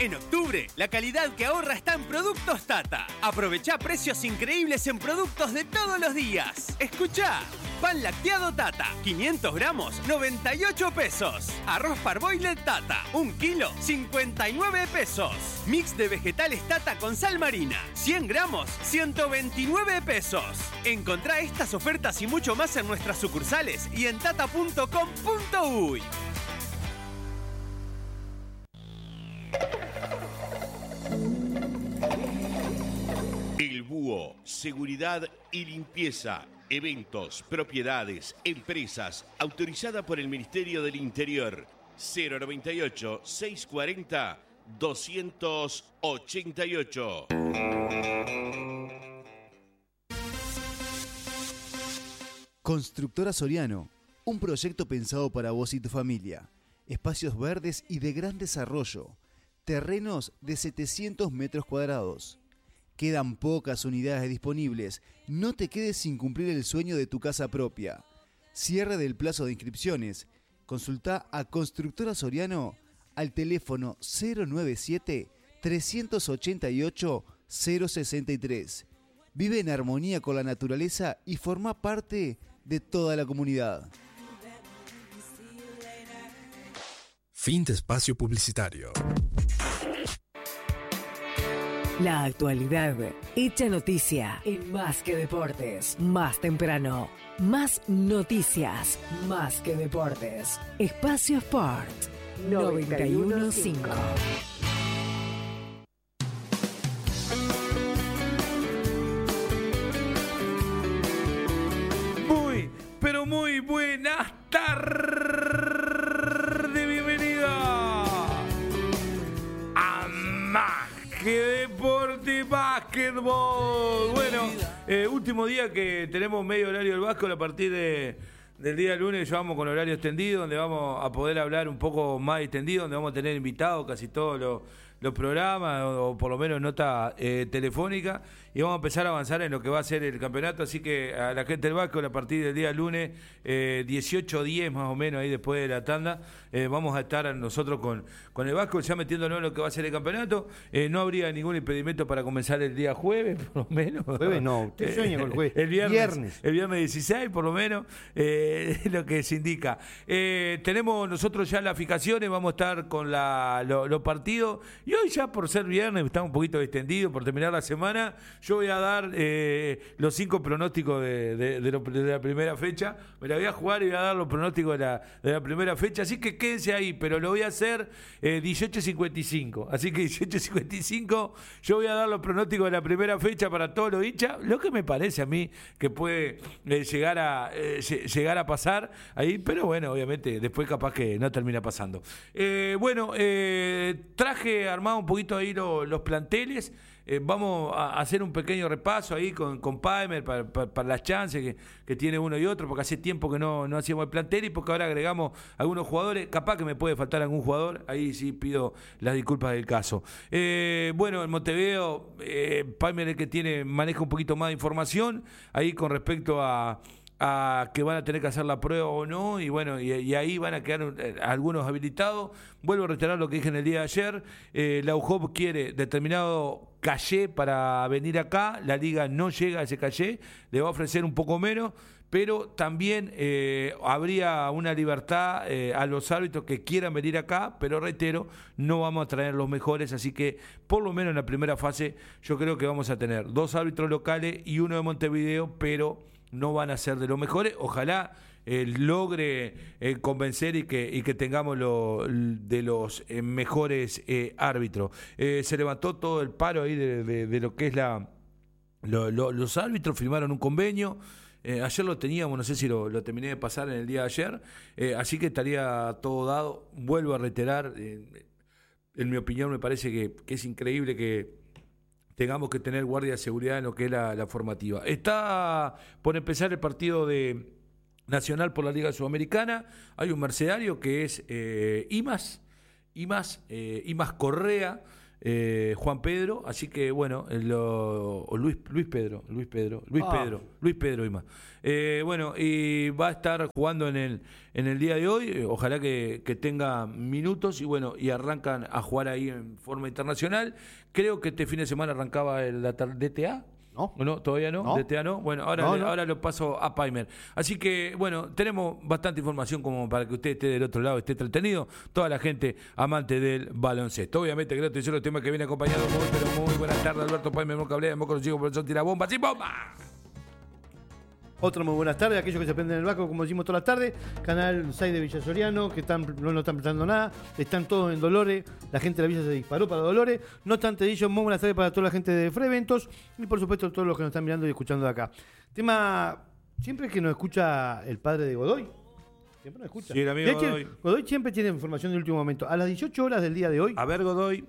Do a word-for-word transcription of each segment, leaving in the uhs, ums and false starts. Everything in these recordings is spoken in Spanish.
En octubre, la calidad que ahorra está en Productos Tata. Aprovechá precios increíbles en productos de todos los días. Escuchá. Pan lacteado Tata, quinientos gramos, noventa y ocho pesos. Arroz parboiled Tata, un kilo, cincuenta y nueve pesos. Mix de vegetales Tata con sal marina, cien gramos, ciento veintinueve pesos. Encontrá estas ofertas y mucho más en nuestras sucursales y en tata punto com punto uy. El Búho, seguridad y limpieza. Eventos, propiedades, empresas, autorizada por el Ministerio del Interior. cero noventa y ocho, seiscientos cuarenta, doscientos ochenta y ocho. Constructora Soriano, un proyecto pensado para vos y tu familia. Espacios verdes y de gran desarrollo. Terrenos de setecientos metros cuadrados. Quedan pocas unidades disponibles. No te quedes sin cumplir el sueño de tu casa propia. Cierre del plazo de inscripciones. Consulta a Constructora Soriano al teléfono cero noventa y siete, tres ochenta y ocho, cero sesenta y tres. Vive en armonía con la naturaleza y forma parte de toda la comunidad. Fin de espacio publicitario. La actualidad hecha noticia en Más que Deportes. Más temprano, más noticias, Más que Deportes. Espacio Sport noventa y uno punto cinco. Muy, pero muy buenas tardes. Bienvenida a Más que Deporte Básquetbol. Bueno, eh, último día que tenemos medio horario del básquetbol. A partir de, del día lunes ya vamos con horario extendido, donde vamos a poder hablar un poco más extendido, donde vamos a tener invitados casi todos los, los programas, o, o por lo menos nota eh, telefónica, y vamos a empezar a avanzar en lo que va a ser el campeonato. Así que a la gente del básquetbol, a partir del día lunes, eh, dieciocho diez más o menos, ahí después de la tanda, eh, vamos a estar nosotros con, con el básquetbol ya metiéndonos en lo que va a ser el campeonato. Eh, no habría ningún impedimento para comenzar el día jueves, por lo menos. Jueves no, usted sueña con el jueves. El viernes, viernes. El viernes dieciséis, por lo menos, eh, es lo que se indica. Eh, tenemos nosotros ya las fijaciones, vamos a estar con la, lo, los partidos, y hoy ya por ser viernes, está un poquito extendido, por terminar la semana, yo voy a dar eh, los cinco pronósticos de, de, de, lo, de la primera fecha. Me la voy a jugar y voy a dar los pronósticos de la, de la primera fecha, así que quédense ahí, pero lo voy a hacer eh, dieciocho cincuenta y cinco, así que dieciocho cincuenta y cinco yo voy a dar los pronósticos de la primera fecha para todos los hinchas, lo que me parece a mí que puede eh, llegar a eh, llegar a pasar ahí, pero bueno, obviamente después capaz que no termina pasando. Eh, bueno, eh, traje armado un poquito ahí lo, los planteles. Eh, vamos a hacer un pequeño repaso ahí con, con Palmer para, para, para las chances que, que tiene uno y otro, porque hace tiempo que no, no hacíamos el plantel y porque ahora agregamos algunos jugadores. Capaz que me puede faltar algún jugador, ahí sí pido las disculpas del caso. Eh, bueno, en Montevideo, eh, Palmer es el que tiene, maneja un poquito más de información ahí con respecto a a que van a tener que hacer la prueba o no, y bueno, y, y ahí van a quedar eh, algunos habilitados. Vuelvo a reiterar lo que dije en el día de ayer, eh, la U J O P quiere determinado caché para venir acá, la liga no llega a ese caché, le va a ofrecer un poco menos, pero también eh, habría una libertad eh, a los árbitros que quieran venir acá, pero reitero, no vamos a traer los mejores, así que por lo menos en la primera fase yo creo que vamos a tener dos árbitros locales y uno de Montevideo, pero no van a ser de los mejores. Ojalá eh, logre eh, convencer y que, y que tengamos lo, de los eh, mejores eh, árbitros. Eh, se levantó todo el paro ahí de, de, de lo que es la... Lo, lo, los árbitros firmaron un convenio. Eh, ayer lo teníamos, no sé si lo, lo terminé de pasar en el día de ayer, eh, así que estaría todo dado. Vuelvo a reiterar, eh, en mi opinión me parece que, que es increíble que tengamos que tener guardia de seguridad en lo que es la, la formativa. Está por empezar el partido de Nacional por la Liga Sudamericana. Hay un mercenario que es eh, Imas, Imas, eh, Imas Correa, eh, Juan Pedro, así que bueno, lo, o Luis, Luis Pedro, Luis Pedro, Luis Ah. Pedro, Luis Pedro Ima. Eh, bueno, y va a estar jugando en el en el día de hoy, eh, ojalá que, que tenga minutos y bueno, y arrancan a jugar ahí en forma internacional. Creo que este fin de semana arrancaba el la tar- D T A. No. No, todavía no, No. D T A no. Bueno, ahora, No, le- no. ahora lo paso a Paimer. Así que, bueno, tenemos bastante información como para que usted esté del otro lado, esté entretenido. Toda la gente amante del baloncesto. Obviamente, creo que son los temas que viene acompañado muy, pero muy buenas tardes. Alberto Paimer, Moca Blea, muy conocido por el tira bombas y bombas. Otra muy buenas tardes, aquellos que se prenden el barco, como decimos todas las tardes. Canal seis de Villa Soriano, que están, no nos están prestando nada. Están todos en Dolores. La gente de la Villa se disparó para Dolores. No obstante ello, muy buenas tardes para toda la gente de Freventos. Y por supuesto, todos los que nos están mirando y escuchando de acá. Tema, siempre que nos escucha el padre de Godoy. Siempre nos escucha. Sí, el amigo De hecho, Godoy. Godoy siempre tiene información de último momento. A las dieciocho horas del día de hoy, A ver, Godoy.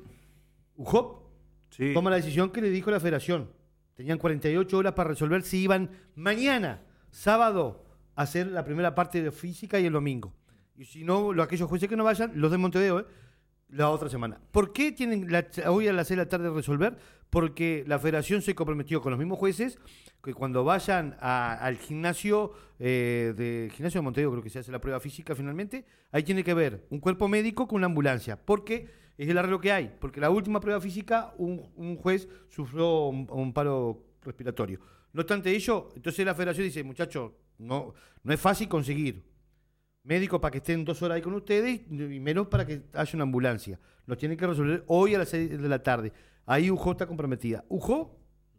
U J O P Sí. toma la decisión que le dijo la federación. Tenían cuarenta y ocho horas para resolver si iban mañana, sábado, a hacer la primera parte de física y el domingo. Y si no, lo, aquellos jueces que no vayan, los de Montevideo, ¿eh? la otra semana. ¿Por qué tienen la, hoy a las seis de la tarde resolver? Porque la federación se comprometió con los mismos jueces que cuando vayan a- al gimnasio eh, de gimnasio de Montevideo, creo que se hace la prueba física finalmente, ahí tiene que ver un cuerpo médico con una ambulancia. Porque es el arreglo que hay. Porque la última prueba física, un, un juez sufrió un, un paro respiratorio. No obstante ello, entonces la federación dice, muchachos, no, no es fácil conseguir médicos para que estén dos horas ahí con ustedes y menos para que haya una ambulancia. Lo tienen que resolver hoy a las seis de la tarde. Ahí U J O está comprometida. U J O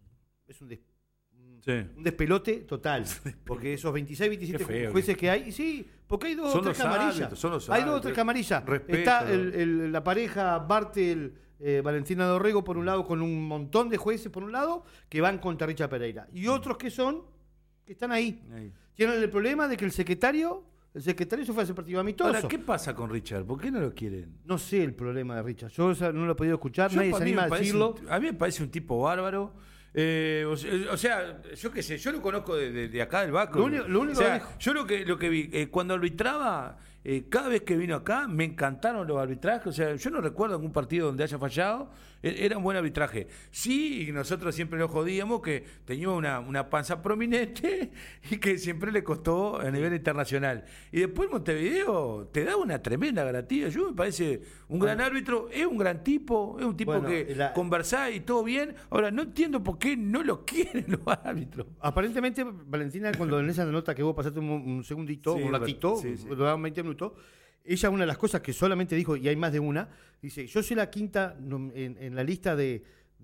es un, des- Sí. un despelote total. Porque esos veintiséis, Qué veintisiete feo, jueces que hay, sí, porque hay dos Son o tres los camarillas. árbitros, son los Hay dos o árbitros. tres camarillas. Respeto, Está ¿no? el- el- la pareja Bartel, eh, Valentina Dorrego por un lado, con un montón de jueces por un lado, que van contra Richard Pereira. Y otros que son, que están ahí. Ahí. Tienen el problema de que el secretario, el secretario se fue a hacer partido amistoso. Ahora, ¿qué pasa con Richard? ¿Por qué no lo quieren? No sé el problema de Richard. Yo o sea, no lo he podido escuchar, Yo, nadie se para mí anima me a parece decirlo. un- a mí me parece un tipo bárbaro. Eh, o, se- o sea, yo qué sé, yo lo conozco de, de- de acá del Baco. Lo único- lo único o sea, que dijo- yo lo que lo que vi, eh, cuando arbitraba, eh, cada vez que vino acá, me encantaron los arbitrajes. O sea, yo no recuerdo algún partido donde haya fallado. E- Era un buen arbitraje. Sí, y nosotros siempre lo jodíamos que tenía una, una panza prominente y que siempre le costó a nivel internacional. Y después Montevideo te da una tremenda garantía. Yo me parece un gran árbitro, es un gran tipo, es un tipo Bueno, que la- conversá y todo bien. Ahora, no entiendo por qué no lo quieren los árbitros. Aparentemente, Valentina, cuando en esa nota que vos pasaste un, un segundito, Sí, un ratito, sí, sí. lo daban veinte minutos, ella una de las cosas que solamente dijo, y hay más de una, dice, yo soy la quinta nom- en, en la lista de,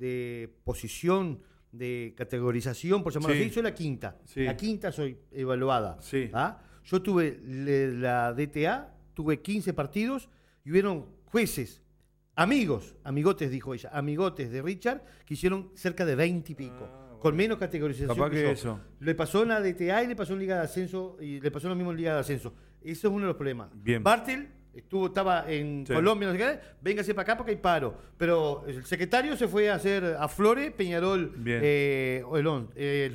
de posición, de categorización, por llamarlo Sí. así, soy la quinta. Sí. La quinta soy evaluada. Sí. ¿Ah? Yo tuve le- la D T A, tuve quince partidos y hubieron jueces, amigos, amigotes dijo ella, amigotes de Richard, que hicieron cerca de veinte y pico. Con menos categorización. Capaz que yo. eso. Le pasó en la D T A y le pasó en Liga de Ascenso y le pasó lo mismo en Liga de Ascenso. Eso es uno de los problemas. Bien. Bartel estuvo, estaba en Sí. Colombia, no sé qué, véngase para acá porque hay paro. Pero el secretario se fue a hacer a Flores, Peñarol, Bien. eh, o el on- eh, el-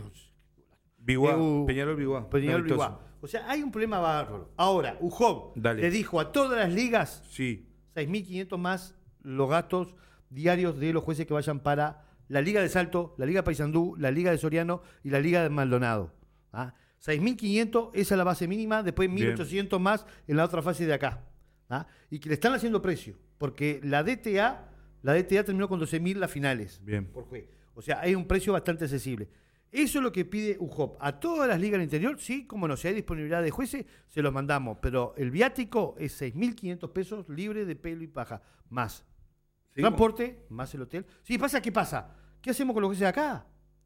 Biguá, eh, u- Peñarol Biguá. Peñarol Amistoso. Biguá. O sea, hay un problema bárbaro. Ahora, U J O P Dale. le dijo a todas las ligas Sí. seis mil quinientos más los gastos diarios de los jueces que vayan para la Liga de Salto, la Liga de Paysandú, la Liga de Soriano y la Liga de Maldonado. ¿Ah? seis mil quinientos, esa es la base mínima, después Bien. mil ochocientos más en la otra fase de acá. ¿Ah? Y que le están haciendo precio, porque la D T A, la D T A terminó con doce mil las finales. Bien. Por juez. O sea, hay un precio bastante accesible. Eso es lo que pide U J O P. A todas las ligas del interior, sí, como no, si hay disponibilidad de jueces, se los mandamos. Pero el viático es seis mil quinientos pesos libre de pelo y paja. Más Sí, transporte, más el hotel. Sí, pasa, ¿qué pasa? ¿Qué hacemos con los jueces de acá?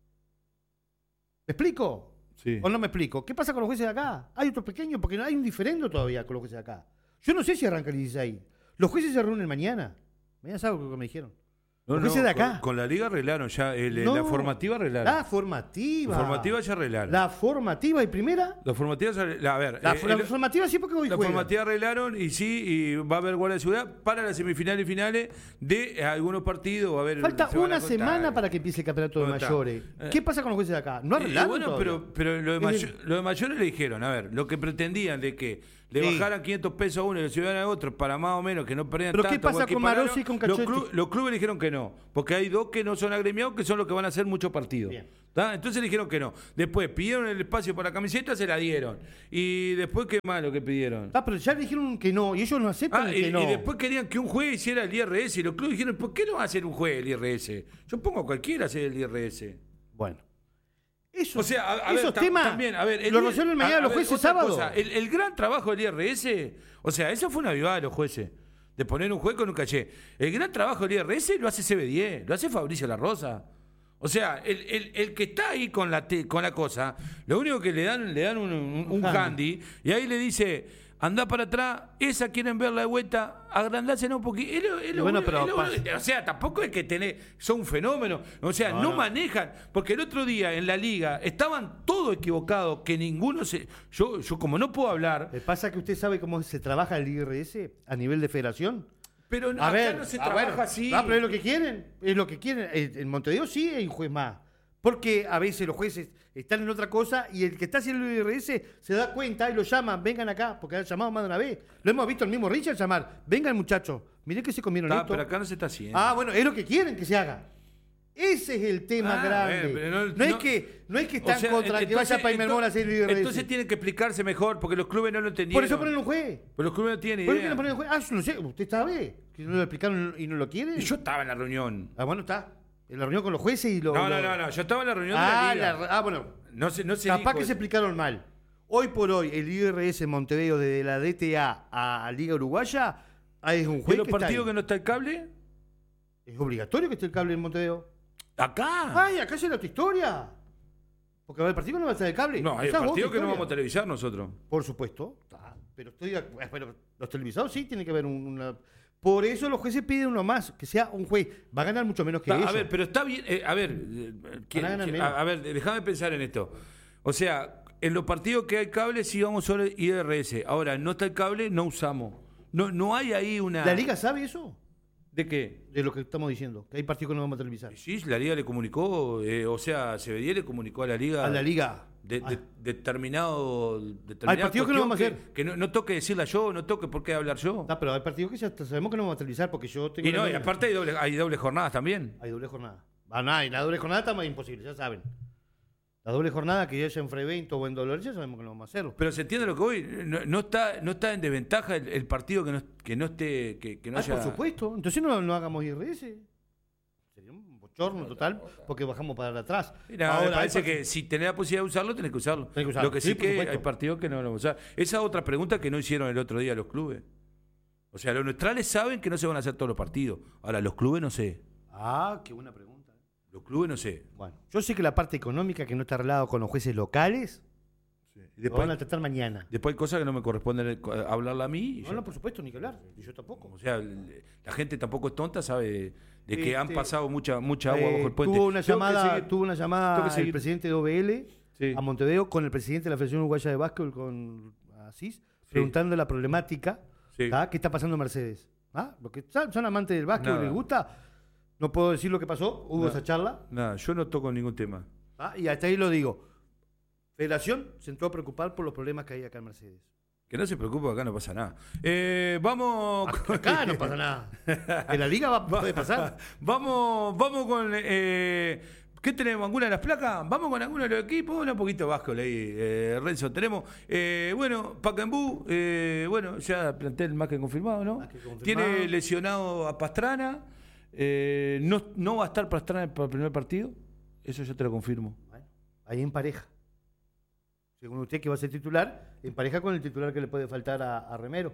¿Me explico? Sí. ¿O no me explico? ¿Qué pasa con los jueces de acá? Hay otro pequeño, porque no hay un diferendo todavía con los jueces de acá. Yo no sé si arranca el dieciséis. Los jueces se reúnen mañana. Mañana sabe lo que me dijeron. No, los no, jueces de acá. Con, con la liga arreglaron ya, el- No, la formativa arreglaron. La formativa. La formativa ya arreglaron. La formativa y primera. La formativa ya arreglaron. A ver, La, eh, la el- formativa sí porque hoy la juegan. formativa arreglaron y sí, y va a haber guardia de seguridad para las semifinales y finales de eh, algunos partidos. Va a haber, Falta se van a una contar. semana para que empiece el campeonato de Bueno, está. mayores. Eh. ¿Qué pasa con los jueces de acá? No Eh, arreglaron bueno, todavía. pero, pero lo, de Es mayo- decir- lo de mayores le dijeron, a ver, lo que pretendían de que le Sí. bajaran quinientos pesos a uno y le subieran a otro para más o menos que no perdieran ¿Pero tanto. qué pasa cualquier con palabra, Marosi y con los, Cachotti? club- los clubes le dijeron que no, porque hay dos que no son agremiados que son los que van a hacer muchos partidos. Bien. ¿Tá? Entonces le dijeron que no. Después pidieron el espacio para la camiseta, se la dieron. Y después, ¿qué más lo que pidieron? Ah, pero ya dijeron que no, y ellos no aceptan Ah, el que y, no. y después querían que un juez hiciera el I R S y los clubes dijeron, ¿por qué no va a hacer un juez el I R S? Yo pongo a cualquiera a hacer el I R S. Bueno. Esos, O sea, a, a esos ver, ta- temas también, a ver, el- los resuelven mañana a- a los ver, jueces otra sábado. cosa, el, el gran trabajo del I R S, o sea, eso fue una avivada de los jueces, de poner un juez con un caché. El gran trabajo del I R S lo hace C B diez, lo hace Fabricio La Rosa. O sea, el, el, el que está ahí con la te- con la cosa, lo único que le dan, le dan un, un, un handy, y ahí le dice, andá para atrás, esa quieren verla de vuelta, agrandásela un poquito. Es lo- es lo Bueno, único- pero es lo pasa- único- o sea, tampoco es que tenés, son un fenómeno. O sea, no, No, no. manejan. Porque el otro día en la liga estaban todos equivocados, que ninguno se. Yo, yo como no puedo hablar, ¿Le pasa que usted sabe cómo se trabaja el I R S a nivel de federación? pero no, A acá ver, no se ah, trabaja bueno, así. ah, pero es lo que quieren, es lo que quieren. En en Montevideo sí hay un juez más. Porque a veces los jueces están en otra cosa y el que está haciendo el I R S se da cuenta y lo llaman, vengan acá, porque han llamado más de una vez. Lo hemos visto el mismo Richard llamar, vengan muchachos, miren que se comieron Está, esto. pero acá no se está haciendo. Ah, bueno, es lo que quieren que se haga. Ese es el tema Ah, grande. bueno, pero no, no- es no- que, no es que O están sea, contra que entonces- vaya Paimermón a hacer el I R S. Entonces tienen que explicarse mejor, porque los clubes no lo entendieron. Por eso ponen un juez. Pero los clubes no tienen ¿Por qué idea. no ponen un juez? Ah, yo no sé, usted sabe que no lo explicaron y no lo quiere. Y yo estaba en la reunión. Ah, bueno, está. En la reunión con los jueces y los. No, no, los- no, no, yo estaba en la reunión Ah, de la la- liga. ah, bueno. No se, no se Capaz dijo- que se explicaron mal. Hoy por hoy, el I R S en Montevideo, desde la D T A a Liga Uruguaya, es un ¿De juez los que está partidos ahí. que no está el cable? Es obligatorio que esté el cable en Montevideo. Acá. Ay, acá es la otra historia. Porque el partido no va a estar el cable. No, hay Esa es partidos otra que no historia. vamos a televisar nosotros. Por supuesto. Está. Pero estoy de acu- pero los televisados sí tiene que haber un- una. Por eso los jueces piden uno más, que sea un juez. Va a ganar mucho menos que Está, ellos. a ver, pero está bien. eh, a ver, eh, ¿quién- ganar quién- menos. a, a ver, déjame pensar en esto. O sea, en los partidos que hay cable sí vamos solo I R S. Ahora, no está el cable, no usamos. No, no hay ahí una. ¿La liga sabe eso? ¿De qué? De lo que estamos diciendo. Que hay partidos que no vamos a televisar. Sí, la liga le comunicó, eh, o sea, C B diez le comunicó a la liga. A la liga. De, de- Ah. determinado, determinada Hay partidos que no cuestión vamos a hacer. Que no, no toque decirla yo, no toque por qué hablar yo. Ah, pero hay partidos que ya sabemos que no vamos a televisar porque yo tengo. Y no, la- y aparte hay doble, hay doble jornadas también. Hay doble jornada. Ah, no, y la doble jornada está más imposible, ya saben. La doble jornada que ya haya en Frevento o en Dolores, ya sabemos que no vamos a hacerlo. Pero se entiende lo que voy. No, no está, no está en desventaja el, el partido que no, que no esté, que, que no Ah, haya. por supuesto. Entonces no, no hagamos I R S. Sería un bochorno total porque bajamos para atrás. Mira, Ahora, me parece hay que si tenés la posibilidad de usarlo, tenés que usarlo. Tenés que usarlo, Lo que sí, sí, por que supuesto. hay partidos que no lo van a usar. Esa otra pregunta que no hicieron el otro día los clubes. O sea, los neutrales saben que no se van a hacer todos los partidos. Ahora, los clubes no sé. Ah, qué buena pregunta. Los clubes no sé. Bueno, yo sé que la parte económica que no está arreglada con los jueces locales, Y lo después, van a tratar mañana. después hay cosas que no me corresponden eh, hablarla a mí. y No, yo- no, por supuesto, ni que hablar. Y yo tampoco. O sea, el- la gente tampoco es tonta, sabe de, de que Sí, han sí. pasado mucha mucha agua Eh, bajo el puente. Tuvo una Tengo que llamada, seguir- tuvo una tengo llamada que el seguir. presidente de O B L Sí. a Montevideo con el presidente de la Federación Uruguaya de Básquetbol, con Asís, preguntando la problemática, Sí. ¿tá? ¿Qué está pasando en Mercedes? ¿Ah? Los que son son amantes del básquetbol, Nada. les gusta. No puedo decir lo que pasó, hubo Nada. esa charla, Nada, yo no toco ningún tema. ¿tá? Y hasta ahí lo digo. Federación se entró a preocupar por los problemas que hay acá en Mercedes. Que no se preocupe, acá no pasa nada. Eh, vamos. con- Acá no pasa nada. En la liga va, puede pasar. Vamos, vamos con. Eh, ¿Qué tenemos? ¿Alguna de las placas? Vamos con alguno de los equipos. Un poquito bajo ahí, eh, Renzo. Tenemos, eh, bueno, Pacaembú, eh, bueno, ya plantel más que confirmado, ¿no? Más que confirmado. Tiene lesionado a Pastrana. eh, no, no va a estar Pastrana para el primer partido. Eso yo te lo confirmo. Bueno, ahí en pareja. Según usted que va a ser titular, en pareja con el titular que le puede faltar a, a Remero.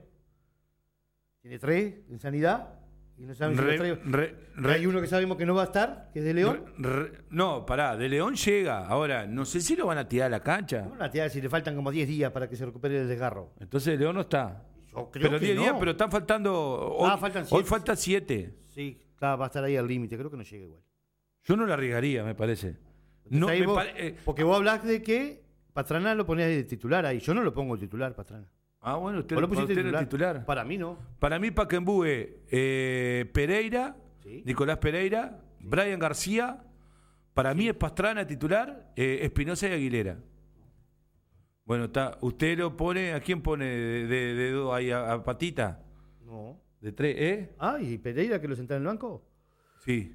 Tiene tres en sanidad y no saben si Re- los tres- re- re- Hay uno que sabemos que no va a estar, que es de León. Re- re- no, pará, de León llega. Ahora, no sé si lo van a tirar a la cancha. Bueno, la tía, si le faltan como diez días para que se recupere el desgarro. Entonces de León no está. Yo creo Pero que diez no. días, pero están faltando. Hoy, Ah, faltan hoy siete. falta siete. Sí, está, va a estar ahí al límite, creo que no llega igual. Yo no la arriesgaría, me parece. Entonces No, ahí me vos- pare- eh, porque vos hablás de que Pastrana lo ponés de titular ahí. Yo no lo pongo de titular, Pastrana. ah, bueno, usted, ¿Vos lo usted pusiste era titular? el titular. Para mí no. Para mí, Pacaembú es eh, Pereira, Sí. Nicolás Pereira, Brian García. Para mí es Pastrana titular, eh, Espinosa y Aguilera. Bueno, está. ¿Usted lo pone, a quién pone de, de, de dos ahí a, a Patita? No. De tres, ¿eh? Ah, ¿y Pereira que lo sentaba en el banco? Sí.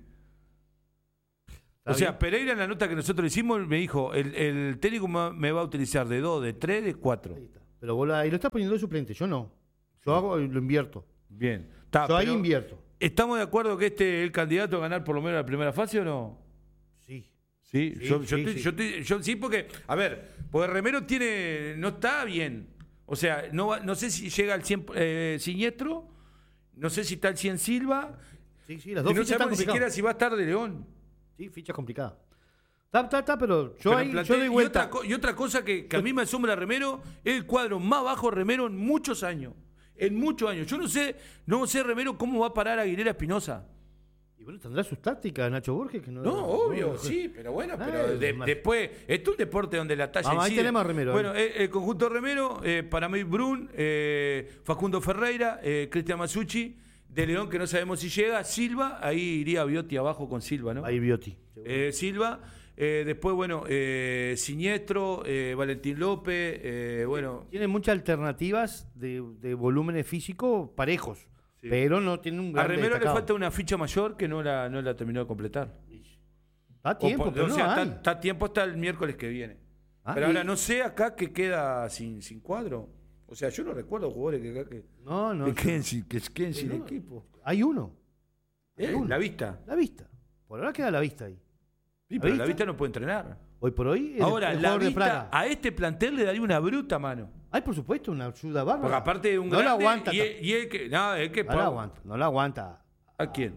¿Está O sea, bien? Pereira en la nota que nosotros hicimos me dijo, el, el técnico me va a utilizar de dos, de tres, de cuatro. Ahí está. Pero vos la- ahí lo estás poniendo de suplente, yo no. Yo hago y lo invierto. Bien. Está, yo ahí pero invierto. ¿estamos de acuerdo que este es el candidato a ganar por lo menos la primera fase o no? Sí. Sí, Sí, yo, yo sí, estoy- sí. yo estoy- yo sí, porque, a ver, porque Remero tiene, no está bien. O sea, no, va- no sé si llega al cien eh, Siniestro, no sé si está al cien Silva, Sí, sí, las y dos no fichas están sabemos ni siquiera complicadas. si va a estar de León. Sí, ficha complicada. Está, está, está, pero yo Pero ahí el yo plantel- doy y, vuelta. otra, co- y otra cosa que, que a mí me asombra Remero es el cuadro más bajo de Remero en muchos años. En muchos años. Yo no sé, no sé Remero cómo va a parar a Aguilera Espinosa. Y bueno, tendrá sus tácticas, Nacho Borges. Que no, No, obvio, no- sí, pero bueno, Ah, pero de- más- después, esto es un deporte donde la talla Vamos, ahí incide. tenemos a Remero, Bueno, ahí. eh, el conjunto Remero, eh, para mí Brun, eh, Facundo Ferreira, eh, Cristian Masucci, de León que no sabemos si llega, Silva, ahí iría Biotti abajo con Silva, ¿no? Ahí Bioti. Eh, Silva, eh, después, bueno, eh, Siniestro, eh, Valentín López, eh, bueno, Tiene muchas alternativas de, de volúmenes físicos parejos, Sí. pero no tiene un a gran Remero le destacado. falta una ficha mayor que no la, no la terminó de completar. Está a tiempo, O por- pero o no sea, hay. está, está a tiempo hasta el miércoles que viene. Ah, Pero y- ahora no sé acá que queda sin, sin cuadro. O sea, yo no recuerdo jugadores que acá que, No, no. que yo- queden sin, que queden sin no. equipo. Hay uno, Eh, uno. La vista. la vista. Por ahora queda la vista ahí. Sí, ¿La pero la vista? vista no puede entrenar. Hoy por hoy, el, Ahora, el la jugador de vista Praga. a este plantel le daría una bruta mano. Hay, por supuesto, una ayuda bárbara. Porque aparte de un no la grande, aguanta. y, el- y el que. No, es que no la aguanta. No la aguanta. ¿A quién?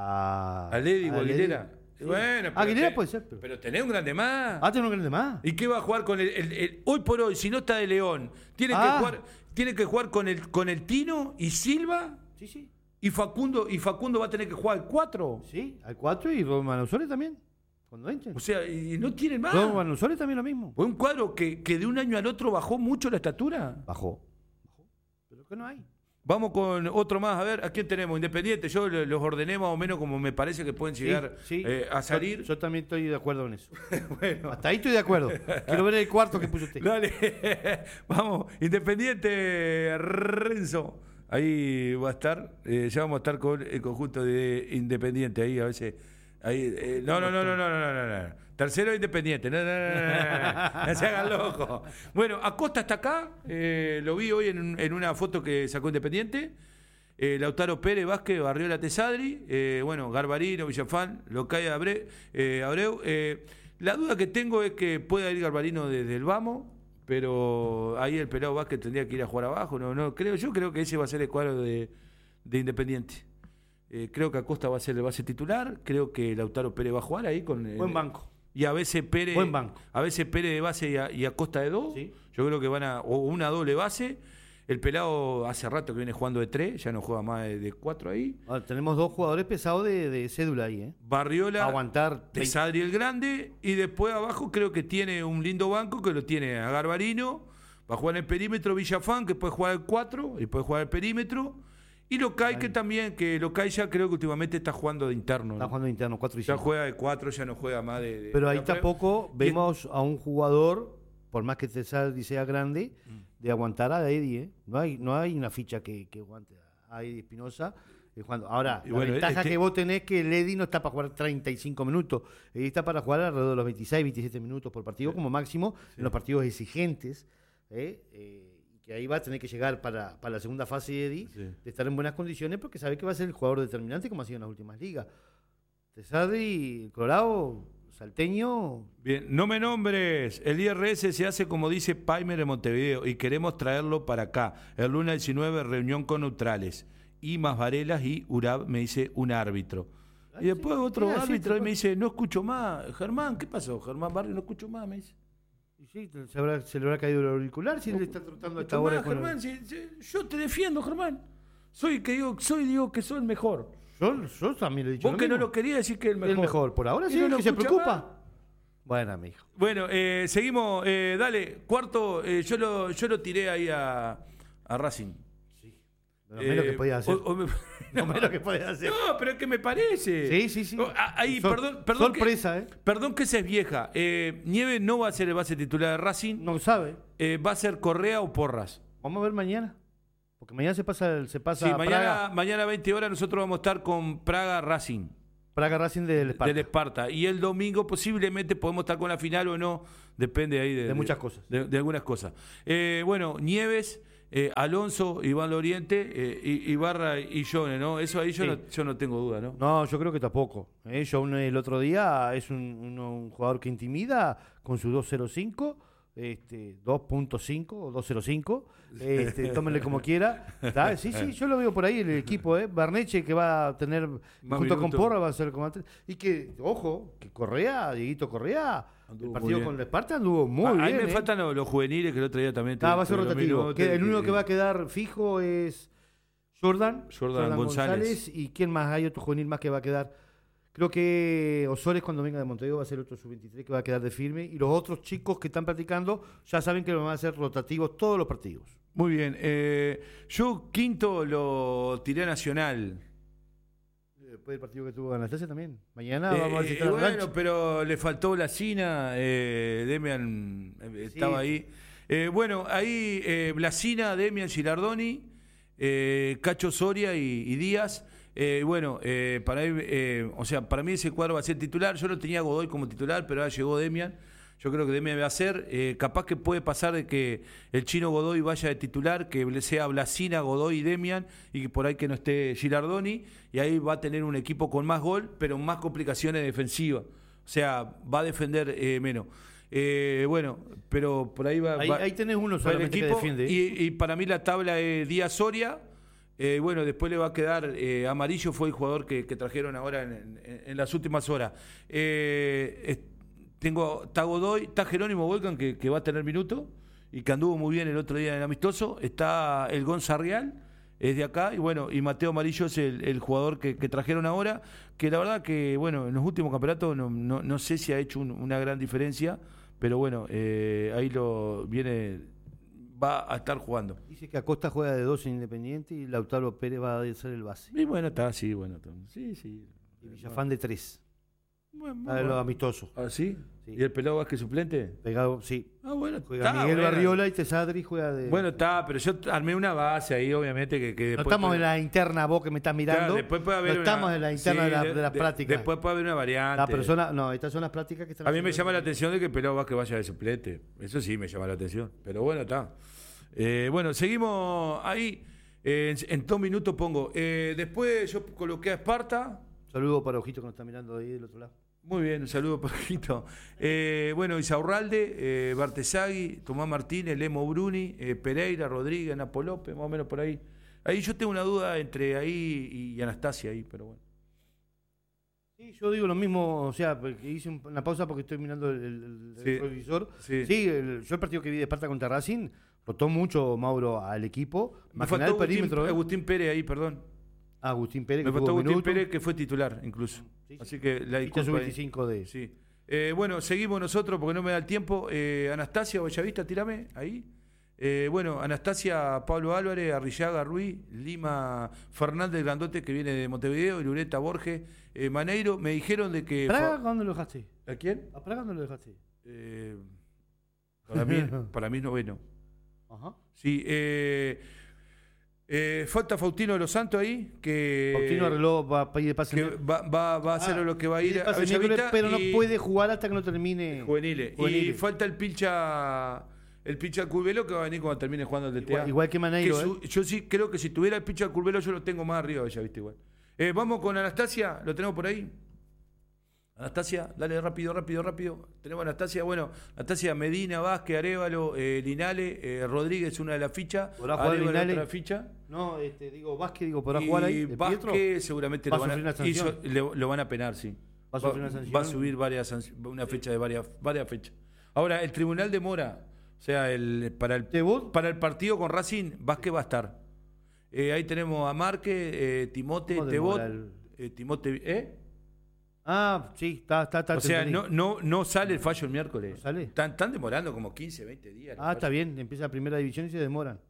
A, ¿A Ledy o a Aguilera? Ledy. Sí. Bueno, pero Aguilera te- puede ser. Pero, Pero tenés un grande más. ah, tiene un grande más. ¿Y qué va a jugar con el, el- el- hoy por hoy, si no está de León, tiene Ah. que jugar, tiene que jugar con el con el Tino y Silva Sí, sí. y Facundo, y Facundo va a tener que jugar al cuatro. Sí, al cuatro y Romano Sole también. Cuando entren. O sea, y no tienen más. Romano Sole también lo mismo. Fue un cuadro que, que de un año al otro bajó mucho la estatura. Bajó. Bajó. Pero que no hay. Vamos con otro más, a ver, ¿a quién tenemos? Independiente, yo le- los ordené más o menos como me parece que pueden llegar Sí, sí. eh, a salir. Yo, yo también estoy de acuerdo en eso. Bueno. Hasta ahí estoy de acuerdo. Quiero ver el cuarto que puso usted. Dale, vamos, Independiente Renzo. Ahí va a estar, eh, ya vamos a estar con el conjunto de Independiente, ahí a veces. Ahí, eh, no, no, no, no, no, no, no, no, no. Tercero Independiente, no, no, no, no, no, no, no se hagan locos. Bueno, Acosta está acá, eh, lo vi hoy en, en una foto que sacó Independiente. Eh, Lautaro Pérez, Vázquez, Barriola Tesadri, eh, bueno, Garbarino, Villafán, Locaya Abre, eh, Abreu. Eh, la duda que tengo es que pueda ir Garbarino desde el Vamos, pero ahí el pelado Vázquez tendría que ir a jugar abajo. No, no creo, yo creo que ese va a ser el cuadro de, de Independiente. Eh, creo que Acosta va a ser el base titular, creo que Lautaro Pérez va a jugar ahí con el- Buen banco. y a veces Pérez Buen banco. a veces Pérez de base y a, y Acosta de dos. Sí. Yo creo que van a o una doble base. El pelado hace rato que viene jugando de tres, ya no juega más de, de cuatro ahí. Ahora, tenemos dos jugadores pesados de, de cédula ahí, ¿eh? Barriola, Aguantar. Tesadri el grande, y después abajo creo que tiene un lindo banco que lo tiene a Garbarino, va a jugar en el perímetro Villafán, que puede jugar el cuatro y puede jugar el perímetro, y Locay que también, que Locay ya creo que últimamente está jugando de interno. Está ¿no? jugando interno, cuatro y Ya cinco. juega de cuatro, ya no juega más de... de- Pero ahí de- tampoco y- vemos a un jugador, por más que Tesadri sea grande, de aguantar a Eddie, ¿eh? No hay, no hay una ficha que, que aguante a Eddie Espinosa. eh, cuando- Ahora, Y la bueno, ventaja este- que vos tenés que el Eddie no está para jugar treinta y cinco minutos. Eddie está para jugar alrededor de los veintiséis, veintisiete minutos por partido como máximo, en los partidos exigentes. ¿eh? Eh, y que ahí va a tener que llegar para, para la segunda fase de Eddie, Sí. de estar en buenas condiciones, porque sabe que va a ser el jugador determinante como ha sido en las últimas ligas. Tesadri, Colorado, Salteño, Bien, no me nombres. El I R S se hace como dice Paimer en Montevideo y queremos traerlo para acá. El lunes diecinueve, reunión con neutrales. Y más Varelas y Urab, me dice un árbitro. Y Ay, después sí, otro sí, así árbitro te y me puede- dice, no escucho más. Germán, ¿qué pasó? Germán Barrio, no escucho más, me dice. y sí, se, habrá- se le habrá caído el auricular si él está tratando a esta Escucho hora. más, con el- Germán, si- si- yo te defiendo, Germán. Soy que digo, soy digo que soy el mejor. Yo, yo también le he dicho. Vos lo que no mismo. lo querías decir que el mejor. El mejor. Por ahora Y sí, no el lo que se escucha preocupa. más. Bueno, mijo. Bueno, eh, seguimos. eh, dale, cuarto, eh, yo, lo, yo lo tiré ahí a, a Racing. No, Lo menos Eh, que podía hacer. o- o me- Lo menos que podía hacer. No, pero es que me parece. Sí, sí, sí. Oh, ah, ahí, Sor- perdón, perdón. sorpresa, que, ¿eh? Perdón que se es vieja. Eh, Nieves no va a ser el base titular de Racing. No sabe. Eh, ¿Va a ser Correa o Porras? Vamos a ver mañana. Porque mañana se pasa, se pasa Sí, a mañana, Praga. mañana a veinte horas nosotros vamos a estar con Praga Racing. Praga Racing del Esparta. Del Esparta. Y el domingo posiblemente podemos estar con la final o no. Depende ahí de, De muchas cosas. De, de algunas cosas. Eh, bueno, Nieves, eh, Alonso, Iván Loriente, eh, I- Ibarra y Yone, ¿no? Eso ahí yo, Sí. no, yo no tengo duda, ¿no? No, yo creo que tampoco. ¿eh? John el otro día es un, un- un jugador que intimida con su dos cero cinco, este, dos punto cinco o dos cero cinco. Este, tómenle como quiera. ¿Tá? Sí, sí, yo lo veo por ahí en el equipo. ¿eh? Barneche que va a tener, Más junto con minutos. Porra, va a ser como antes. Y que, ojo, que Correa, Dieguito Correa, Anduvo el muy partido bien. con el Esparta anduvo muy Ah, bien. ahí me ¿eh? faltan los, los juveniles que el otro día también. Ah, va a ser tuvieron rotativo. minutos, Que el único que- que va a quedar fijo es Jordan, Jordan González. ¿Y quién más? Hay otro juvenil más que va a quedar. Creo que Osores cuando venga de Montevideo va a ser otro sub veintitrés que va a quedar de firme. Y los otros chicos que están practicando ya saben que van a ser rotativos todos los partidos. Muy bien. Eh, yo quinto lo tiré a Nacional. Después del partido que tuvo Anastasia también. Mañana Eh, vamos a eh, visitar a bueno, Ranch. pero le faltó Blasina, eh, Demian eh, estaba ahí. Eh, bueno, ahí eh, Blasina, Demian Gilardoni, eh, Cacho Soria y, y Díaz. Eh, bueno, eh, para él, eh, o sea, para mí ese cuadro va a ser titular. Yo lo tenía a Godoy como titular, pero ahora llegó Demian. Yo creo que Demian va a ser. Eh, capaz que puede pasar de que el chino Godoy vaya de titular, que sea Blasina, Godoy y Demian, y que por ahí que no esté Gilardoni, y ahí va a tener un equipo con más gol, pero más complicaciones defensivas. O sea, va a defender eh, menos. Eh, bueno, pero por ahí va. Ahí, va- ahí tenés uno va el solamente que equipo, defiende. y, y para mí la tabla es Díaz Soria. Eh, bueno, después le va a quedar eh, Amarillo, fue el jugador que, que trajeron ahora en, en- en las últimas horas. Eh, es- tengo está Godoy, está Jerónimo Volcan que, que va a tener minuto y que anduvo muy bien el otro día en el amistoso. Está el Gonza Real, es de acá, y bueno, y Mateo Amarillo es el, el jugador que, que trajeron ahora, que la verdad que, bueno, en los últimos campeonatos no, no, no sé si ha hecho un- una gran diferencia, pero bueno, eh, ahí lo viene, va a estar jugando. Dice que Acosta juega de dos en Independiente y Lautaro Pérez va a ser el base. Y bueno, está, sí, bueno, está, sí, sí. Y Villafán de tres. Bueno, A los bueno. amistosos. ¿Ah, sí? Sí. ¿Y el pelado Vázquez suplente? Pegado, sí. Ah, bueno, Juega está, Miguel bueno. Barriola y Tesadri juega de. Bueno, está, pero yo armé una base ahí, obviamente, que, que no después... estamos puede- en la interna, vos que me estás mirando. Claro, después puede haber no una- estamos en la interna sí, de, la, de- de las de- prácticas. Después puede haber una variante. La persona, no, estas son las prácticas que están A mí me haciendo. llama la atención de que el pelado Vázquez vaya de suplente. Eso sí me llama la atención. Pero bueno, está. Eh, bueno, seguimos ahí. Eh, en, en dos minutos pongo. Eh, después yo coloqué a Esparta. Saludo para Ojito que nos está mirando ahí del otro lado. Muy bien, un saludo, Pajito. Eh, bueno, Isaurralde, eh, Bartesagui, Tomás Martínez, Lemo Bruni, eh, Pereira, Rodríguez, Napo López, más o menos por ahí. Ahí yo tengo una duda entre ahí y Anastasia ahí, pero bueno. Sí, yo digo lo mismo, o sea, porque hice un- una pausa porque estoy mirando el, el, el Sí. revisor. Sí. Sí, el- yo el partido que vi de Esparta contra Racing, rotó mucho Mauro al equipo. Me Más que faltó nada el Agustín, perímetro. ¿eh? Agustín Pérez ahí, perdón. Agustín Pérez, Me que faltó jugó Agustín minutos. Pérez que fue titular incluso. Sí, sí. Así que la Ficha disculpa. sub ahí. veinticinco de Sí. Eh, bueno, seguimos nosotros porque no me da el tiempo. Eh, Anastasia, Bellavista, tirame ahí. Eh, bueno, Anastasia, Pablo Álvarez, Arrillaga, Ruiz, Lima, Fernández Grandote, que viene de Montevideo, Lureta, Borges, eh, Maneiro. Me dijeron de que... ¿Praga cuándo lo dejaste? ¿A quién? ¿A Praga cuándo lo dejaste? Eh, para, mí, para mí noveno. Ajá. Sí, eh, eh, falta Faustino de los Santos ahí, que... Faustino arregló, va a pedir pase. que va, va, va a hacer Ah, lo que va a ir pide a pase el Bellavista. miércoles, pero no y- puede jugar hasta que no termine. Juveniles. Y Juveniles. falta el pincha el pincha Curvelo que va a venir cuando termine jugando el D T A. Igual, igual que Maneiro, Que su- ¿eh? Yo sí creo que si tuviera el pincha Curvelo yo lo tengo más arriba, ya viste igual. Eh, vamos con Anastasia, lo tenemos por ahí. Anastasia, dale rápido, rápido, rápido. Tenemos a Anastasia, bueno, Anastasia Medina, Vázquez, Arévalo, eh, Linale, eh, Rodríguez, una de las fichas. ¿Podrá jugar Arévalo, Linale? otra ficha. No, este, digo, Vázquez, digo, ¿podrá Y jugar ahí? ¿De Pietro? Vázquez seguramente Va lo a van, sufrir una a, sanción. hizo- le- lo van a penar, sí. Va a sufrir una sanción. Va a subir varias sanci- una fecha de varias, varias fechas. Ahora, el tribunal demora. O sea, el, para, el, ¿Debut? para el partido con Racing, Vázquez va a estar. Eh, ahí tenemos a Marque, eh, Timote, ¿Cómo Tebot. demora el- eh, Timote, ¿eh? Ah, sí, está, está, está. O sea, entendí. no, no, no sale el fallo el miércoles. ¿No sale? Están, están demorando como quince, veinte días. Ah, está bien, empieza la primera división y se demoran.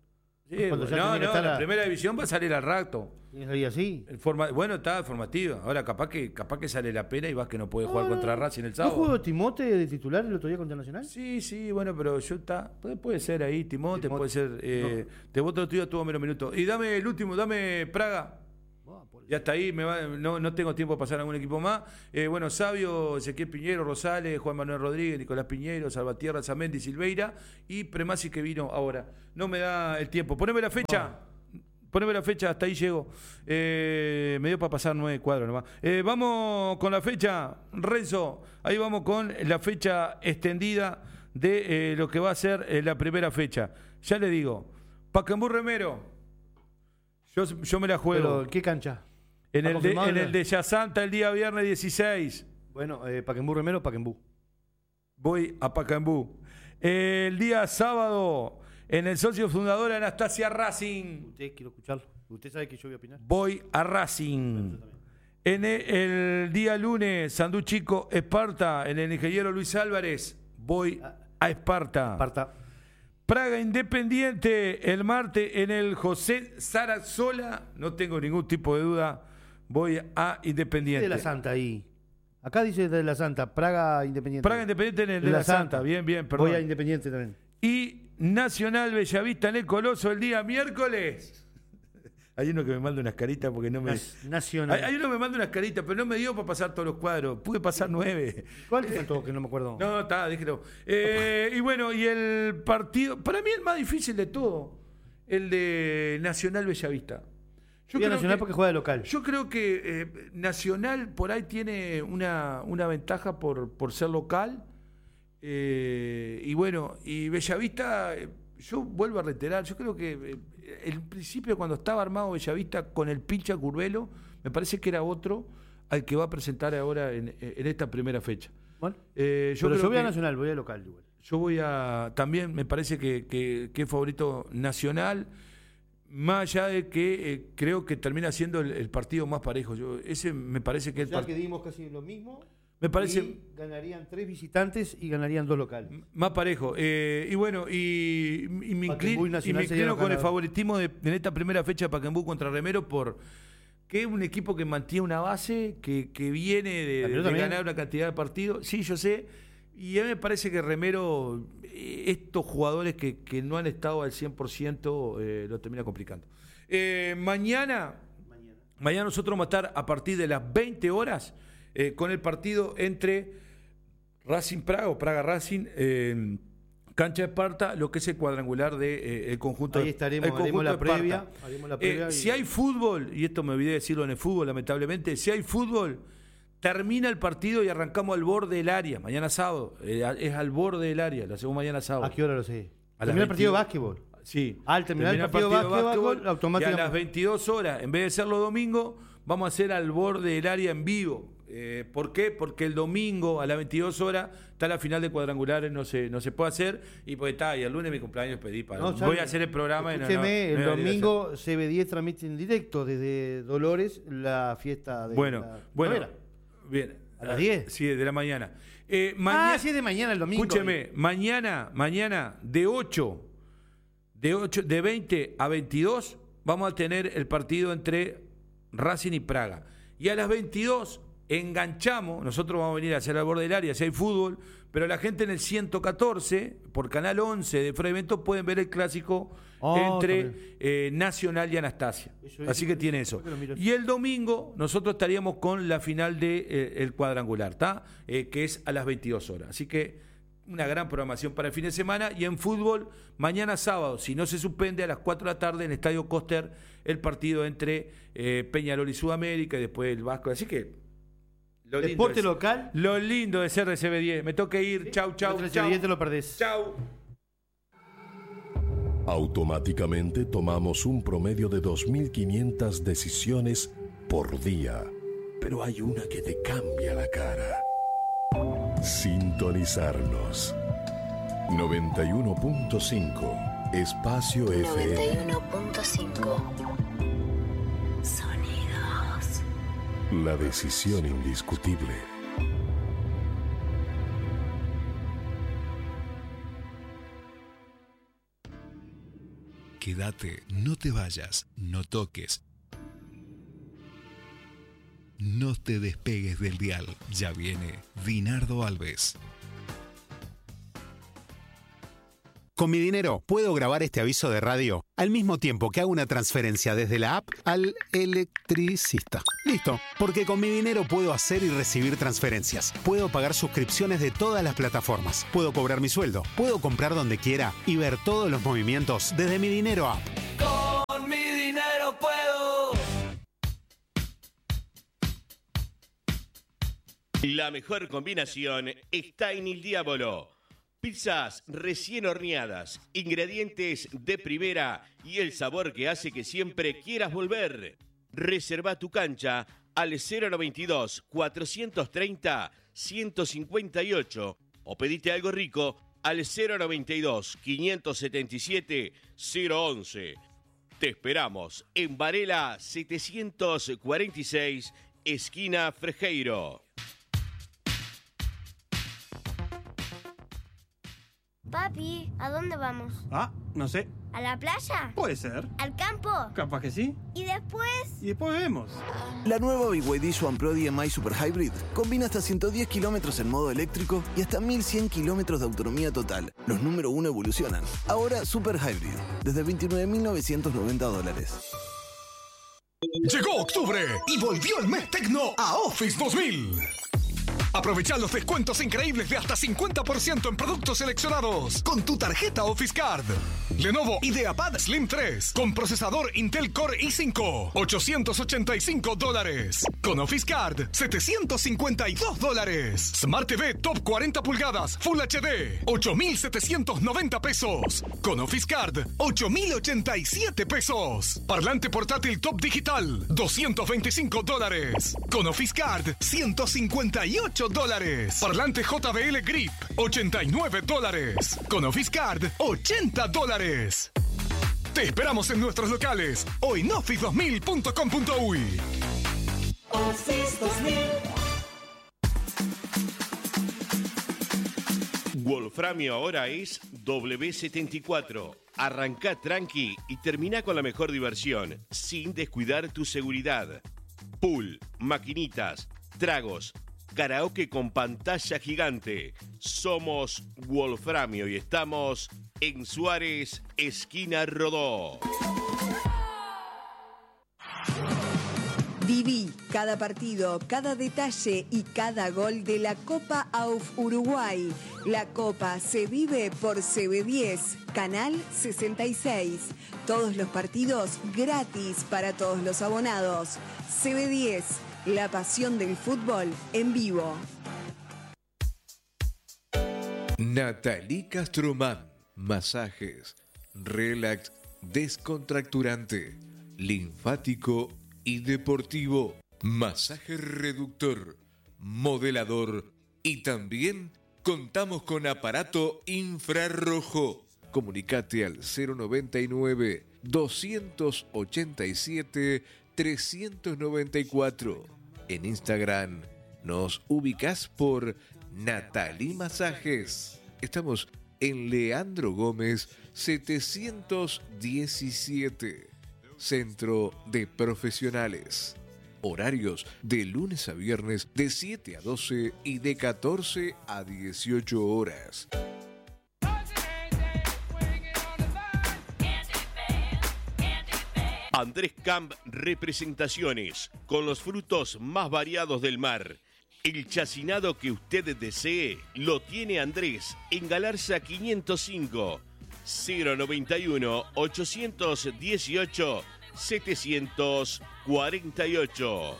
Sí, Cuando ya no, tenía que no, estar la a- primera división va a salir al rato. ¿Tienes ahí así? El forma, bueno, está formativa. Ahora capaz que capaz que sale la pena y vas que no puede jugar contra Racing el ¿No sábado. jugó Timote de titular el otro día contra Nacional? Sí, sí, bueno, pero yo está. Puede, puede ser ahí, Timote, Timote. puede ser. Eh, Te voto otro día tuvo menos minutos. Y dame el último, dame Praga. Ya está ahí, me va, no, no tengo tiempo de pasar a algún equipo más. Eh, bueno, Sabio, Ezequiel Piñero, Rosales, Juan Manuel Rodríguez, Nicolás Piñero, Salvatierra, Zamendi, Silveira y Premasi que vino ahora. No me da el tiempo. Poneme la fecha. Poneme la fecha, hasta ahí llego. Eh, me dio para pasar nueve cuadros nomás. Eh, vamos con la fecha, Renzo. Ahí vamos con la fecha extendida de eh, lo que va a ser eh, la primera fecha. Ya le digo, Pacaembu Remero. Yo, yo me la juego. ¿Pero qué cancha? En ¿Está el, de, confirmado en ya? el de Yasanta el día viernes dieciséis. Bueno, eh, Pacaembu Remero, Pacaembu. Voy a Pacaembu. El día sábado, en el socio fundador Anastasia Racing. Usted quiero escucharlo. Usted sabe que yo voy a opinar. Voy a Racing. En el, el día lunes, Sandú Chico, Esparta. En el ingeniero Luis Álvarez. Voy a Esparta. Esparta. Praga Independiente el martes en el José Sarasola. No tengo ningún tipo de duda. Voy a Independiente. De la Santa ahí. Acá dice de la Santa, Praga Independiente. Praga Independiente en el de, de la, la Santa. Santa. Bien, bien, perdón. Voy a Independiente también. Y Nacional Bellavista en el Coloso el día miércoles. Hay uno que me manda unas caritas porque no me... Nacional. Hay, hay uno que me manda unas caritas, pero no me dio para pasar todos los cuadros. Pude pasar nueve. ¿Cuál te faltó? Que no me acuerdo. No, está, déjelo. Eh, y bueno, y el partido... Para mí el más difícil de todo, el de Nacional Bellavista. Yo creo Nacional que, porque juega de local. Yo creo que eh, Nacional por ahí tiene una, una ventaja por, por ser local. Eh, y bueno, y Bellavista, eh, yo vuelvo a reiterar, yo creo que eh, el principio cuando estaba armado Bellavista con el pincha Curvelo, me parece que era otro al que va a presentar ahora en, en esta primera fecha. Bueno, eh, yo pero yo voy a que, Nacional, voy a local igual. Yo voy a, también me parece que, que, que es favorito Nacional. Más allá de que eh, creo que termina siendo el, el partido más parejo. Yo, ese me parece que o el sea partido. que dimos casi lo mismo. Me parece. Y ganarían tres visitantes y ganarían dos locales. Más parejo. Eh, y bueno, y, y me inclino, y me inclino con el favoritismo de, en esta primera fecha de Pacaembu contra Remero por que es un equipo que mantiene una base, que, que viene de, de ganar una cantidad de partidos. Sí, yo sé. Y a mí me parece que Remero, estos jugadores que, que no han estado al cien por ciento, eh, lo termina complicando. Eh, mañana, mañana, mañana nosotros vamos a estar a partir de las veinte horas eh, con el partido entre Racing Praga o Praga Racing, eh, Cancha de Esparta, lo que es el cuadrangular de eh, el conjunto. Ahí estaremos, el conjunto haremos, la de previa, haremos la previa. Eh, y... Si hay fútbol, y esto me olvidé decirlo en el fútbol, lamentablemente, si hay fútbol, termina el partido y arrancamos al borde del área. Mañana sábado, eh, es al borde del área, lo hacemos mañana sábado. ¿A qué hora lo sé? A termina el partido de básquetbol. Sí. Al terminar el partido, partido de básquetbol, básquetbol automáticamente. Y a las veintidós horas, en vez de hacerlo domingo, vamos a hacer al borde del área en vivo. Eh, ¿Por qué? Porque el domingo a las veintidós horas está la final de cuadrangulares, no se, no se puede hacer. Y pues está, y el lunes mi cumpleaños pedí para. No, voy a hacer el programa. Escúcheme, y no, no, el no domingo C B diez transmite en directo desde Dolores la fiesta de. Bueno, la bueno. Novela. Bien. ¿A las diez? Sí, de la mañana. Eh, mañana ah, sí, de mañana el domingo. Escúcheme, mañana, mañana de ocho, de ocho, de veinte a veintidós vamos a tener el partido entre Racing y Praga. Y a las veintidós enganchamos, nosotros vamos a venir a hacer al borde del área si hay fútbol, pero la gente en el ciento catorce, por Canal once de Fray Bentos, pueden ver el clásico oh, entre eh, Nacional y Anastasia. Eso es, Así que tiene eso. Y el domingo nosotros estaríamos con la final del de, eh, cuadrangular, ¿está? Eh, que es a las veintidós horas. Así que una gran programación para el fin de semana. Y en fútbol, mañana sábado, si no se suspende, a las cuatro de la tarde en Estadio Coster, el partido entre eh, Peñarol y Sudamérica y después el Vasco. Así que Lo Deporte es, local. Lo lindo de ser de C B diez. Me toca ir. ¿Sí? Chau, chau, chau. C B diez te lo perdés. Chau. Automáticamente tomamos un promedio de dos mil quinientas decisiones por día. Pero hay una que te cambia la cara. Sintonizarnos. noventa y uno punto cinco. Espacio F M. noventa y uno punto cinco. Sonidos. La decisión indiscutible. Quédate, no te vayas, no toques. No te despegues del dial. Ya viene Dinardo Alves. Con mi dinero puedo grabar este aviso de radio al mismo tiempo que hago una transferencia desde la app al electricista. Listo, porque con mi dinero puedo hacer y recibir transferencias. Puedo pagar suscripciones de todas las plataformas. Puedo cobrar mi sueldo. Puedo comprar donde quiera y ver todos los movimientos desde mi dinero app. Con mi dinero puedo. La mejor combinación está en Il Diavolo. Pizzas recién horneadas, ingredientes de primera y el sabor que hace que siempre quieras volver. Reserva tu cancha al cero noventa y dos, cuatrocientos treinta, ciento cincuenta y ocho o pedite algo rico al cero noventa y dos, quinientos setenta y siete, cero once. Te esperamos en Varela setecientos cuarenta y seis, esquina Frejeiro. Papi, ¿a dónde vamos? Ah, no sé. ¿A la playa? Puede ser. ¿Al campo? Capaz que sí. ¿Y después? Y después vemos. La nueva B Y D Swan Pro D M I Super Hybrid combina hasta ciento diez kilómetros en modo eléctrico y hasta mil cien kilómetros de autonomía total. Los número uno evolucionan. Ahora Super Hybrid, desde veintinueve mil novecientos noventa dólares. Llegó octubre y volvió el mes Tecno a Office dos mil. Aprovecha los descuentos increíbles de hasta cincuenta por ciento en productos seleccionados con tu tarjeta Office Card. Lenovo IdeaPad Slim tres con procesador Intel Core i cinco, ochocientos ochenta y cinco dólares. Con Office Card, setecientos cincuenta y dos dólares. Smart T V Top cuarenta pulgadas Full H D, ocho mil setecientos noventa pesos. Con Office Card, ocho mil ochenta y siete pesos. Parlante portátil Top Digital, doscientos veinticinco dólares. Con Office Card, ciento cincuenta y ocho dólares. Parlante J B L Grip, ochenta y nueve dólares. Con Office Card, ochenta dólares. Te esperamos en nuestros locales o en office dos mil punto com punto uy. Office dos mil. Wolframio ahora es W setenta y cuatro. Arrancá tranqui y termina con la mejor diversión, sin descuidar tu seguridad. Pool, maquinitas, tragos, karaoke con pantalla gigante. Somos Wolframio y estamos en Suárez, esquina Rodó. Viví cada partido, cada detalle y cada gol de la Copa A U F Uruguay. La Copa se vive por C B diez, Canal sesenta y seis. Todos los partidos gratis para todos los abonados. C B diez, la pasión del fútbol en vivo. Nathalie Castromán. Masajes, relax, descontracturante, linfático y deportivo, masaje reductor, modelador y también contamos con aparato infrarrojo. Comunicate al cero noventa y nueve, doscientos ochenta y siete, trescientos noventa y cuatro. En Instagram nos ubicás por Nathalie Masajes. Estamos en Leandro Gómez setecientos diecisiete. Centro de Profesionales. Horarios de lunes a viernes de siete a doce y de catorce a dieciocho horas. Andrés Camp Representaciones, con los frutos más variados del mar. El chacinado que usted desee lo tiene Andrés en Galarza quinientos cinco. cero noventa y uno, ochocientos dieciocho, setecientos cuarenta y ocho.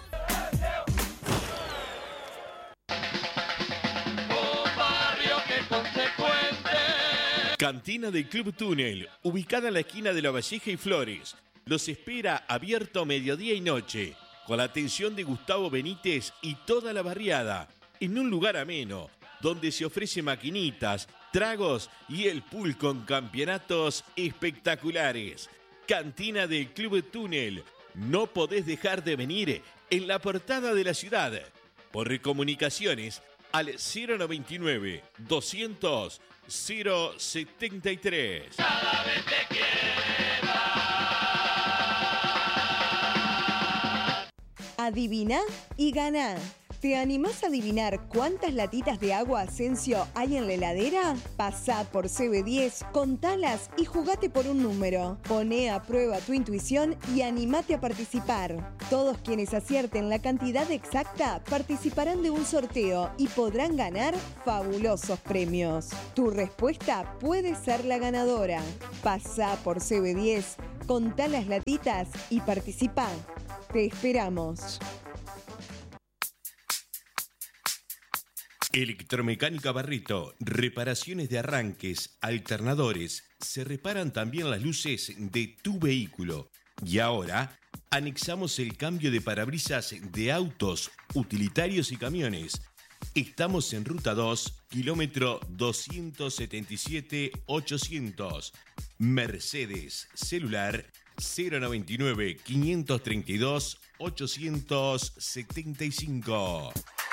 Cantina del Club Túnel, ubicada en la esquina de La Valleja y Flores. Los espera abierto mediodía y noche, con la atención de Gustavo Benítez y toda la barriada, en un lugar ameno, donde se ofrece maquinitas, tragos y el pool con campeonatos espectaculares. Cantina del Club Túnel. No podés dejar de venir en la portada de la ciudad. Por comunicaciones al cero noventa y nueve, doscientos, cero setenta y tres. Cada vez te quiero. Adivina y ganá. ¿Te animás a adivinar cuántas latitas de agua Asensio hay en la heladera? Pasá por C B diez, contalas y jugate por un número. Poné a prueba tu intuición y animate a participar. Todos quienes acierten la cantidad exacta participarán de un sorteo y podrán ganar fabulosos premios. Tu respuesta puede ser la ganadora. Pasá por C B diez, contá las latitas y participá. Te esperamos. Electromecánica Barreto, reparaciones de arranques, alternadores, se reparan también las luces de tu vehículo. Y ahora, anexamos el cambio de parabrisas de autos, utilitarios y camiones. Estamos en Ruta dos, kilómetro doscientos setenta y siete ochocientos. Mercedes, celular cero noventa y nueve, quinientos treinta y dos, ochocientos setenta y cinco.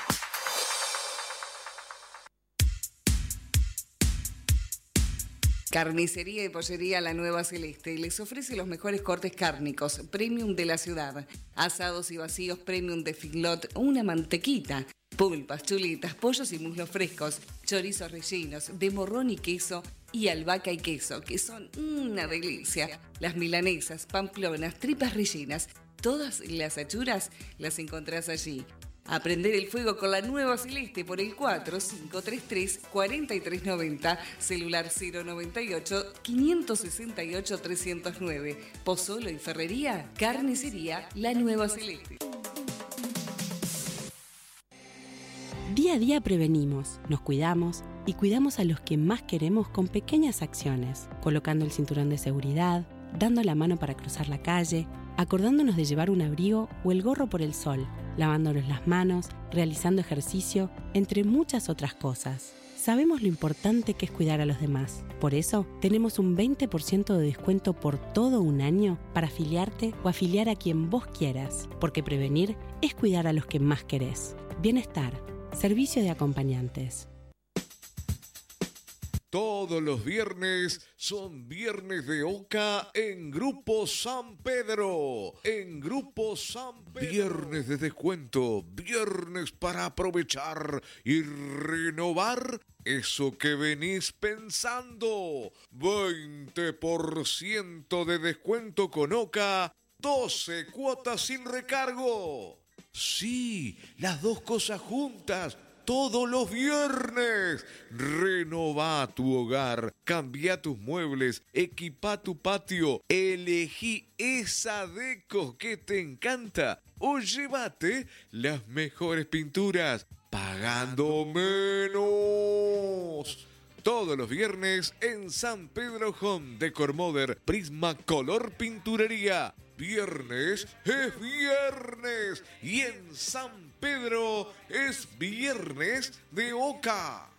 Carnicería y Pollería La Nueva Celeste les ofrece los mejores cortes cárnicos premium de la ciudad. Asados y vacíos premium de Figlot, una mantequita. Pulpas, chuletas, pollos y muslos frescos. Chorizos rellenos de morrón y queso y albahaca y queso, que son una delicia. Las milanesas, pamplonas, tripas rellenas. Todas las achuras las encontrás allí. Aprender el fuego con La Nueva Celeste por el cuatro cinco tres tres, cuatro tres nueve cero, celular cero noventa y ocho, quinientos sesenta y ocho, trescientos nueve. Pozzolo y Ferrería, Carnicería La Nueva Celeste. Día a día prevenimos, nos cuidamos y cuidamos a los que más queremos con pequeñas acciones, colocando el cinturón de seguridad, dando la mano para cruzar la calle, acordándonos de llevar un abrigo o el gorro por el sol, lavándonos las manos, realizando ejercicio, entre muchas otras cosas. Sabemos lo importante que es cuidar a los demás. Por eso, tenemos un veinte por ciento de descuento por todo un año para afiliarte o afiliar a quien vos quieras, porque prevenir es cuidar a los que más querés. Bienestar, servicio de acompañantes. Todos los viernes son viernes de Oca en Grupo San Pedro. En Grupo San Pedro. Viernes de descuento, viernes para aprovechar y renovar eso que venís pensando. veinte por ciento de descuento con Oca, doce cuotas sin recargo. Sí, las dos cosas juntas. Todos los viernes. Renová tu hogar, cambia tus muebles, equipa tu patio, elegí esa deco que te encanta o llévate las mejores pinturas pagando menos. Todos los viernes en San Pedro Home Decor Modern, Prisma Color Pinturería. Viernes es viernes y en San Pedro es viernes de Oca.